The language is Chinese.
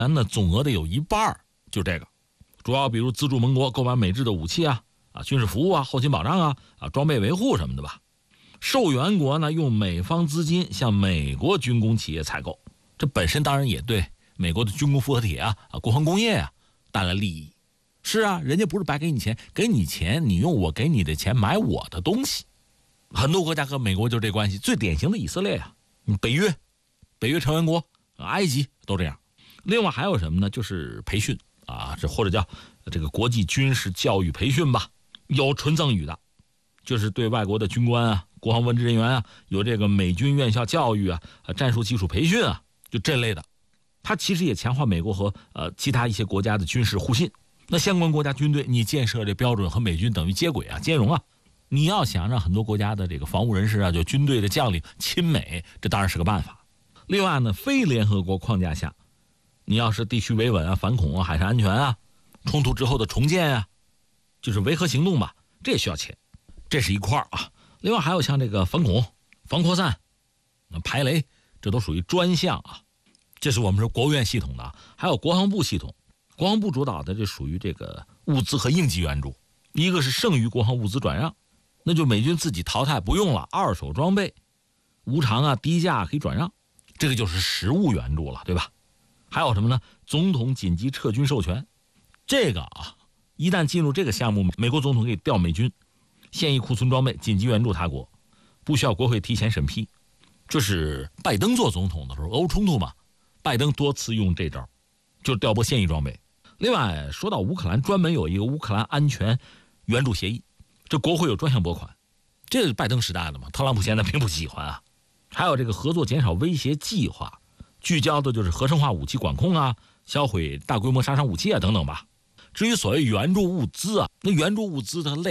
那总额的有一半就这个，主要比如资助盟国购买美制的武器啊、军事服务啊、后勤保障啊、装备维护什么的吧。受援国呢用美方资金向美国军工企业采购，这本身当然也对美国的军工复合体啊、国防工业啊带来利益。是啊，人家不是白给你钱，给你钱你用我给你的钱买我的东西。很多国家和美国就这关系，最典型的以色列啊，北约成员国埃及都这样。另外还有什么呢？就是培训啊，这或者叫这个国际军事教育培训吧。有纯赠与的，就是对外国的军官啊、国防文职人员啊，有这个美军院校教育啊、战术技术培训啊，就这类的。它其实也强化美国和其他一些国家的军事互信。那相关国家军队你建设这标准和美军等于接轨啊、兼容啊。你要想让很多国家的这个防务人士啊，就军队的将领亲美，这当然是个办法。另外呢，非联合国框架下，你要是地区维稳啊、反恐啊、海上安全啊、冲突之后的重建啊，就是维和行动吧，这也需要钱，这是一块啊。另外还有像这个反恐、防扩散、排雷，这都属于专项啊。这是我们说国务院系统的啊，还有国防部系统。国防部主导的这属于这个物资和应急援助，一个是剩余国防物资转让，那就美军自己淘汰不用了，二手装备无偿啊、低价可以转让，这个就是实物援助了，对吧？还有什么呢？总统紧急撤军授权，这个啊，一旦进入这个项目，美国总统可以调美军现役库存装备紧急援助他国，不需要国会提前审批。这是拜登做总统的时候，俄乌冲突嘛，拜登多次用这招，就是调拨现役装备。另外说到乌克兰，专门有一个乌克兰安全援助协议，这国会有专项拨款，这是拜登时代的嘛，特朗普现在并不喜欢啊。还有这个合作减少威胁计划，聚焦的就是合成化武器管控啊、销毁大规模杀伤武器啊等等吧。至于所谓援助物资啊，那援助物资它类